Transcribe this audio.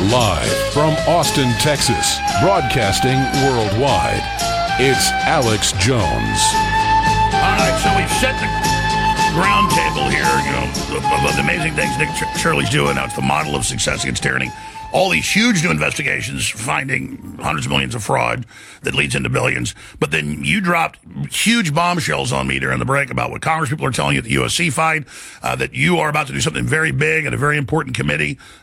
Live from Austin, Texas, broadcasting worldwide, it's Alex Jones. All right, so we've set the ground table here, of the amazing things Nick Shirley's doing. Now it's the model of success against tyranny. All these huge new investigations finding hundreds of millions of fraud that leads into billions. But then you dropped huge bombshells on me during the break about what Congress people are telling you at the USC fight, that you are about to do something very big at a very important committee